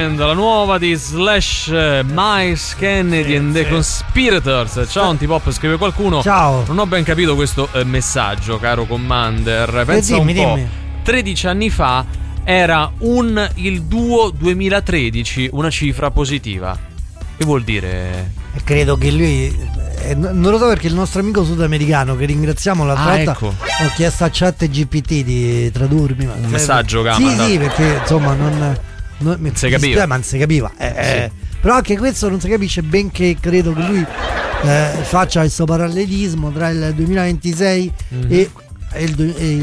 Weekend, la nuova di Slash, Miles Kennedy and the Conspirators. Ciao Antipop, scrive qualcuno. Ciao. Non ho ben capito questo messaggio, caro Commander. Pensa dimmi, un po'. dimmi. 13 anni fa era il duo 2013, una cifra positiva. Che vuol dire? Credo che lui non lo so, perché il nostro amico sudamericano, che ringraziamo l'altra volta, ecco. ho chiesto a ChatGPT di tradurmi un messaggio che ha sì, mandato. sì, perché insomma non si capiva. Ma non si capiva. Sì. Però anche questo non si capisce, benché credo che lui faccia questo parallelismo tra il 2026 e il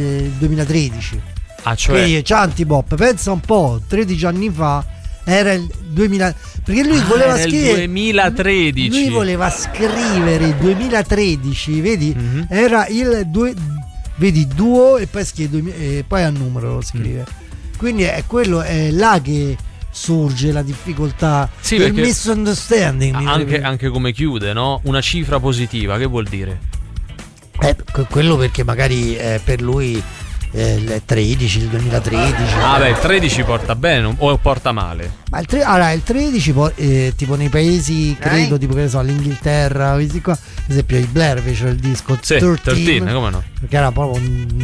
2013. Ah, cioè? Quindi c'è Antipop, pensa un po', 13 anni fa era il 2000, perché lui voleva era scrivere il 2013. Lui voleva scrivere il 2013, vedi? Era il vedi, duo e poi scrive e poi a numero lo scrive. Quindi è quello, è là che sorge la difficoltà, sì, il misunderstanding. Anche come chiude, no? Una cifra positiva, che vuol dire? Quello perché magari per lui il 13, il 2013. Ah, beh, il 13 porta bene o porta male? Ma il 13 tipo nei paesi, credo, tipo che ne so, l'Inghilterra, questi qua, ad esempio i Blair fecero il disco 13, come no? perché era proprio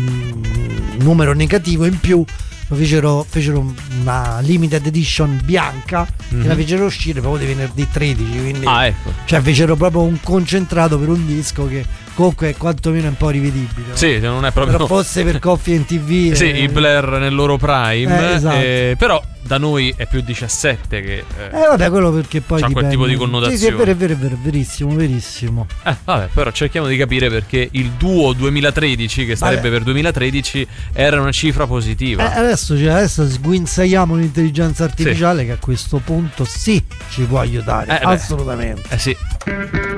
un numero negativo, in più lo fecero una limited edition bianca che la fecero uscire proprio di venerdì 13, quindi ecco. cioè fecero proprio un concentrato per un disco che comunque è quantomeno un po' rivedibile, no? Sì, non è proprio. Però fosse per Coffee and TV. Sì, i Blair nel loro prime. Esatto. Però da noi è più 17 che. Vabbè, quello perché poi c'ha quel tipo di connotazione. Sì, è vero, verissimo. Vabbè, però cerchiamo di capire perché il duo 2013, che starebbe per 2013, era una cifra positiva. Adesso sguinzagliamo l'intelligenza artificiale, che a questo punto sì ci può aiutare. Assolutamente. Sì.